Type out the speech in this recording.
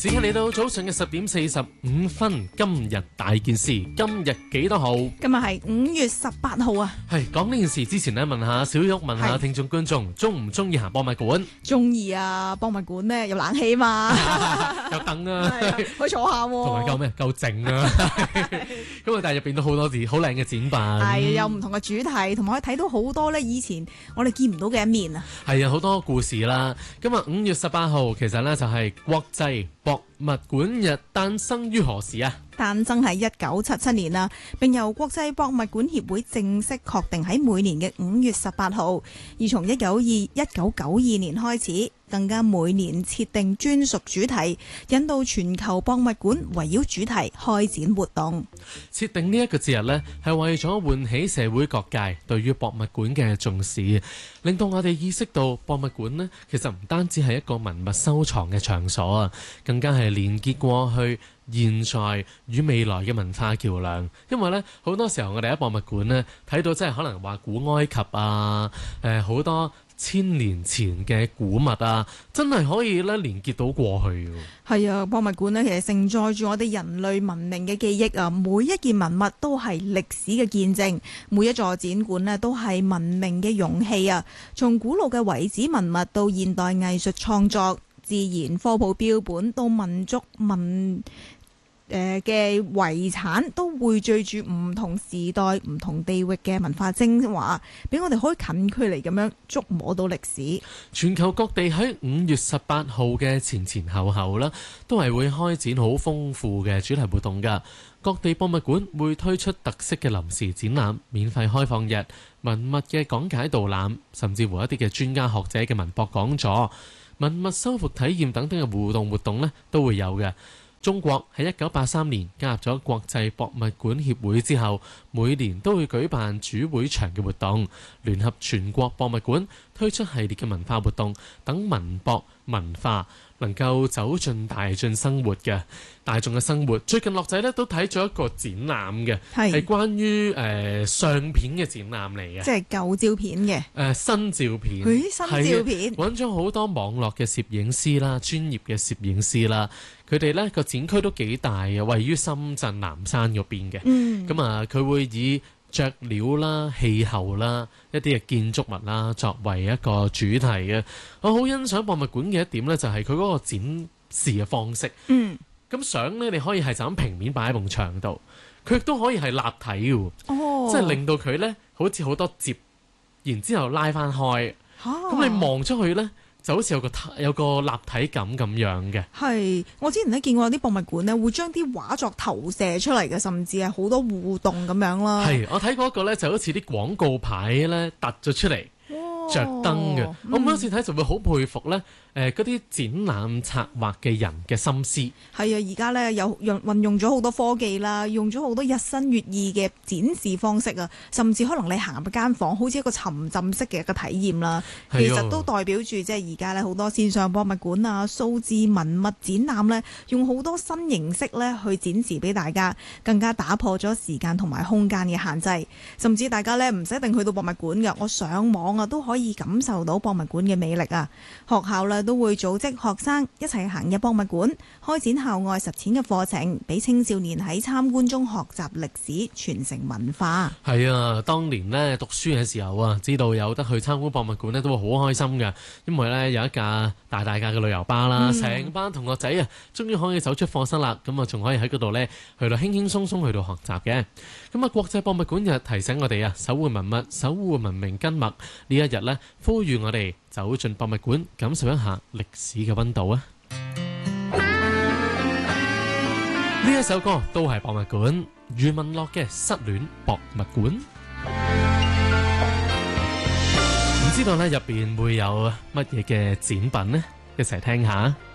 時間嚟到早上嘅10:45，今日大件事，今日幾多號？ 今日係5月18號啊！ 係講呢件事之前呢，問下小玉，問下聽眾觀眾，中唔中意行博物館？ 中意啊！博物館呢有冷氣嘛， 有凳啊， 可以坐下喎， 同埋夠咩？夠靜啊！咁啊，但係入邊都好多字，好靚嘅展品， 係有唔同嘅主題，同埋可以睇到好多咧以前我哋見唔到嘅一面啊！ 係啊，好多故事啦。今日5月18號，其實呢就係國際博物館日，誕生於何時啊？ 誕生喺1977年啦，並由國際博物館協會正式確定喺每年嘅5月18號。而從1992年開始，更加每年設定專屬主題，引導全球博物館圍繞主題開展活動。 設定呢一個節日呢，係為咗喚起社會各界對於博物館嘅重視，令到我哋意識到博物館呢，其實唔單止係一個文物收藏嘅場所啊，更加係連結過去、現在與未來嘅文化橋梁。因為呢，好多時候我哋喺博物館呢睇到，即係可能話古埃及啊，好多1000年前嘅古物啊，真係可以咧連結到過去。 係啊，博物館呢其實承載住我哋人類文明嘅記憶啊，每一件文物都係歷史嘅見證，每一座展館呢都係文明嘅容器啊。從古老嘅遺址文物到現代藝術創作、自然科普標本到民族嘅遺產，都匯聚住唔同時代、唔同地域嘅文化精華，俾我哋可以近距離咁樣觸摸到歷史。 全球各地喺5月18號嘅前後啦，都係會開展好豐富嘅主題活動㗎。各地博物館會推出特色嘅臨時展覽、免費開放日、文物嘅講解導覽，甚至乎一啲嘅專家學者嘅文博講座、文物修復體驗等等嘅互動活動呢，都會有嘅。中國喺1983年加入咗國際博物館協會之後，每年都會舉辦主會場嘅活動，聯合全國博物館推出系列嘅文化活動，等文博文化能夠走進大眾生活嘅大眾嘅生活。最近樂仔咧都睇咗一個展覽嘅，係關於相片嘅展覽嚟嘅， 即係舊照片嘅新照片， 新照片揾咗好多網絡嘅攝影師啦，專業嘅攝影師啦，佢哋呢個展區都幾大嘅，位於深圳南山嗰邊嘅。咁啊，佢會以雀鳥啦、氣候啦、一啲嘅建築物啦作為一個主題嘅。我好欣賞博物館嘅一點呢，就係佢嗰個展示嘅方式。咁相呢，你可以係就咁平面擺喺埲牆度，佢亦都可以係立體嘅，即係令到佢呢好似好多摺，然之後拉翻開。咁你望出去呢，就好似有個立體感咁樣嘅。係， 我之前咧見過有啲博物館咧，會將啲畫作投射出嚟嘅，甚至係好多互動咁樣啦。 係，我睇過一個咧，就好似啲廣告牌咧突咗出嚟，着燈嘅。我每一次睇就會好佩服咧，嗰啲展覽策劃嘅人嘅心思。 係啊，而家咧有運用咗好多科技啦，用咗好多日新月異嘅展示方式啊，甚至可能你行入間房，好似一個沉浸式嘅一個體驗啦。其實都代表住即係而家咧好多線上博物館啊、數字文物展覽咧，用好多新形式咧去展示俾大家，更加打破咗時間同埋空間嘅限制。甚至大家咧唔使一定去到博物館嘅，我上網啊都可以感受到博物館嘅魅力啊。學校咧都會組織學生一齊行入博物館，開展校外實踐嘅課程，俾青少年喺參觀中學習歷史、傳承文化。 係啊，當年呢讀書嘅時候啊，知道有得去參觀博物館呢，都會好開心嘅，因為呢有一架大架嘅旅遊巴啦，成班同學仔啊，終於可以走出課室啦，咁啊仲可以喺嗰度呢去到輕輕鬆鬆去到學習嘅。咁啊，國際博物館日提醒我哋啊，守護文物、守護文明根脈。呢一日呢，呼籲我哋走進博物館，感受一下歷史嘅溫度啊！呢一首歌都係博物館，余文樂嘅《失戀博物館》。唔知道呢入邊會有乜嘢嘅展品呢？一齊聽下。